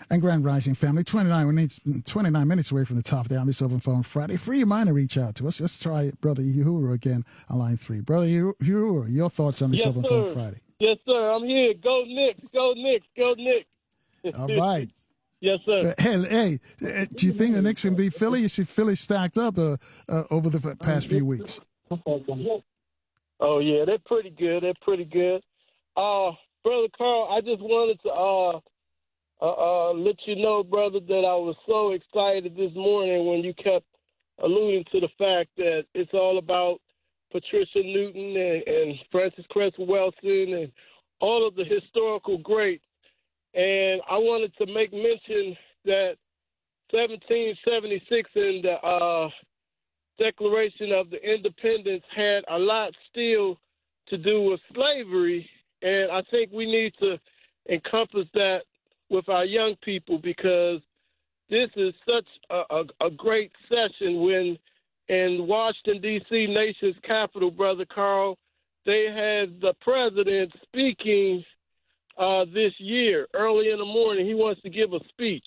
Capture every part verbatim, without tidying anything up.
And Grand Rising family, twenty-nine minutes, twenty-nine minutes away from the top there on this Open Phone Friday. Free your mind to reach out to us. Let's try Brother Uhuru again on line three. Brother Uhuru, your thoughts on this yes, Open sir. Phone Friday? Yes, sir. I'm here. Go Knicks. Go Knicks. Go Knicks. All right. Yes, sir. Uh, hey, hey, do you think the Knicks can beat Philly? You see Philly stacked up uh, uh, over the past few weeks. Oh, yeah, they're pretty good. They're pretty good. Uh, Brother Carl, I just wanted to uh, uh, uh, let you know, brother, that I was so excited this morning when you kept alluding to the fact that it's all about Patricia Newton and, and Frances Cress Welsing and all of the historical greats. And I wanted to make mention that seventeen seventy-six in the uh, Declaration of the Independence had a lot still to do with slavery. And I think we need to encompass that with our young people, because this is such a, a, a great session when in Washington, D C, nation's capital, Brother Carl, they had the president speaking uh, this year, early in the morning. He wants to give a speech.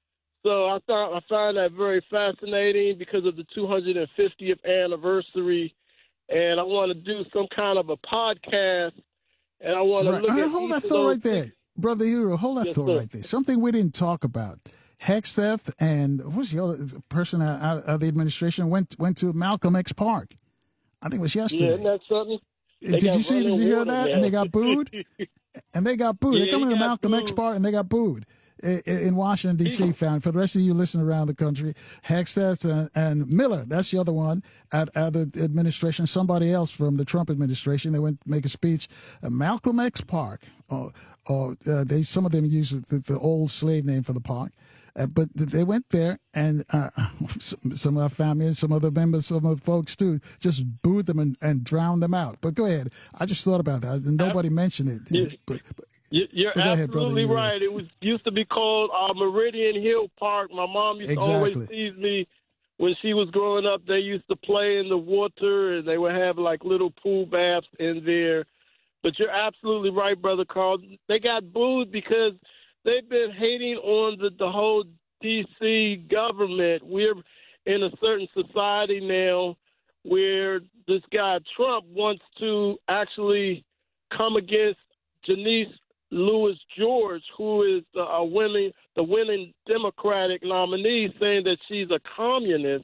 So I thought I find that very fascinating because of the two hundred fiftieth anniversary. And I want to do some kind of a podcast. And I want to right. look uh, at hold that each of thought those right there, Brother Uhuru. Hold that Yes, thought sir. right there. Something we didn't talk about. Hex theft, and who's the other person out out of the administration went went to Malcolm X Park? I think it was yesterday. Yeah, isn't that something? They Did got you see? Did running you hear water that? now. And they got booed. And they got booed. Yeah, they come he into got Malcolm X booed. Park and they got booed in, in Washington, D C, found. For the rest of you listening around the country, Hexteth and, and Miller, that's the other one, at, at the administration, somebody else from the Trump administration, they went to make a speech at Malcolm X Park. Or, or uh, they some of them use the, the old slave name for the park. Uh, but they went there, and uh, some, some of our family and some other members, some of the folks too, just booed them and, and drowned them out. But go ahead. I just thought about that. Nobody mentioned it. Yeah. But, but, You- You're Go ahead, brother. absolutely You- right. It was used to be called uh, Meridian Hill Park. My mom used to always Exactly. tease me when she was growing up. They used to play in the water, and they would have like little pool baths in there. But you're absolutely right, Brother Carl. They got booed because they've been hating on the, the whole D C government. We're in a certain society now where this guy Trump wants to actually come against Janice Lewis George, who is the uh, winning the winning Democratic nominee, saying that she's a communist,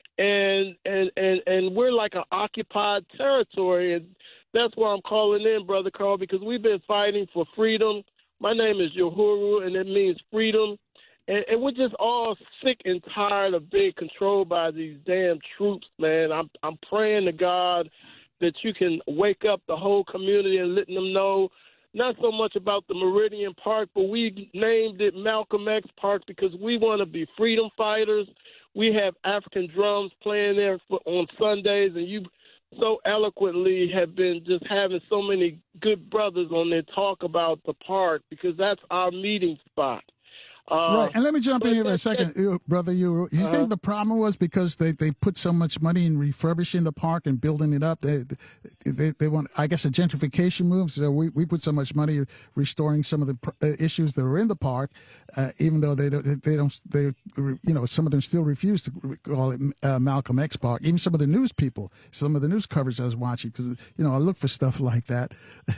and and and and we're like an occupied territory, and that's why I'm calling in, Brother Carl, because we've been fighting for freedom. My name is Uhuru, and it means freedom, and, and we're just all sick and tired of being controlled by these damn troops, man. I'm I'm praying to God that you can wake up the whole community and letting them know. Not so much about the Meridian Park, but we named it Malcolm X Park because we want to be freedom fighters. We have African drums playing there for, on Sundays, and you so eloquently have been just having so many good brothers on there talk about the park because that's our meeting spot. Uh, right, and let me jump in but here for a that- second, you- brother. You, you Uh-huh. think the problem was because they, they put so much money in refurbishing the park and building it up? They they, they want, I guess, a gentrification move. So we, we put so much money restoring some of the pr- uh, issues that were in the park, uh, even though they don't they don't they you know some of them still refuse to call it uh, Malcolm X Park. Even some of the news people, some of the news coverage I was watching, because you know I look for stuff like that.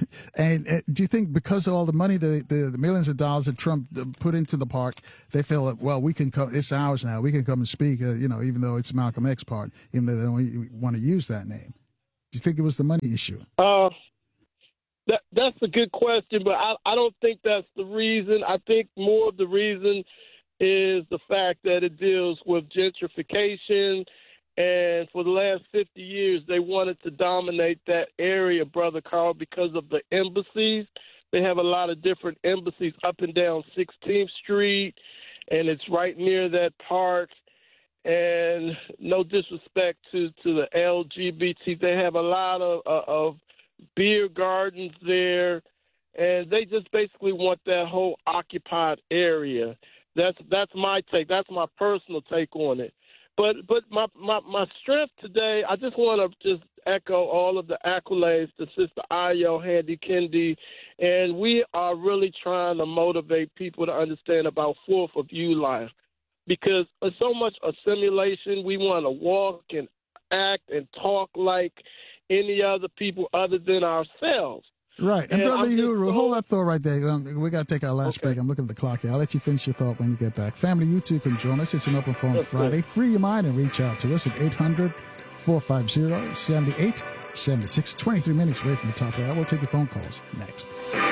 and uh, do you think because of all the money, the, the the millions of dollars that Trump uh, put into the park, they feel that, well, we can come, it's ours now. We can come and speak, uh, you know, even though it's Malcolm X Park, even though they don't want to use that name. Do you think it was the money issue? Uh, that that's a good question, but I, I don't think that's the reason. I think more of the reason is the fact that it deals with gentrification, and for the last fifty years, they wanted to dominate that area, Brother Carl, because of the embassies. They have a lot of different embassies up and down sixteenth Street, and it's right near that park. And no disrespect to, to the L G B T, they have a lot of, uh, of beer gardens there, and they just basically want that whole occupied area. That's that's my take. That's my personal take on it. But but my, my, my strength today, I just want to just echo all of the accolades to Sister Ayo, Handy Kendi, and we are really trying to motivate people to understand about fourth of view life, because there's so much assimilation. We want to walk and act and talk like any other people other than ourselves. Right. And, and Brother Uhuru, so, hold that thought right there. Um, we got to take our last okay. break. I'm looking at the clock here. I'll let you finish your thought when you get back. Family, you too can join us. It's an open phone That's Friday. Good. Free your mind and reach out to us at eight hundred, four five zero, seven eight seven six. twenty-three minutes away from the top of that. We'll take your phone calls next.